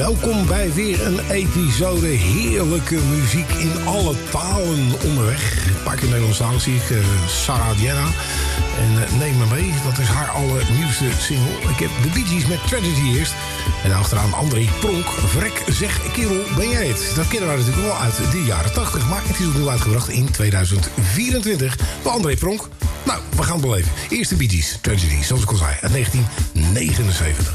Welkom bij weer een episode heerlijke muziek in alle talen onderweg. Een paar keer Nederlandstalig zie ik, Sarah Diana. En neem me mee, dat is haar allernieuwste single. Ik heb de Bee Gees met Tragedy eerst. En achteraan André Pronk, Vrek zeg kerel, ben jij het? Dat kennen we natuurlijk wel uit de jaren 80, maar het is opnieuw uitgebracht in 2024 door André Pronk. Nou, we gaan het beleven. Eerst de Bee Gees, Tragedy, zoals ik al zei, uit 1979.